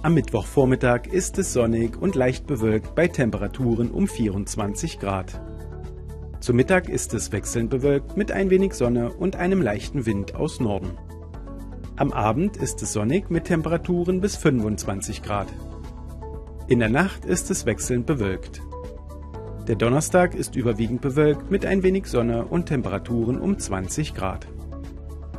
Am Mittwochvormittag ist es sonnig und leicht bewölkt bei Temperaturen um 24 Grad. Zum Mittag ist es wechselnd bewölkt mit ein wenig Sonne und einem leichten Wind aus Norden. Am Abend ist es sonnig mit Temperaturen bis 25 Grad. In der Nacht ist es wechselnd bewölkt. Der Donnerstag ist überwiegend bewölkt mit ein wenig Sonne und Temperaturen um 20 Grad.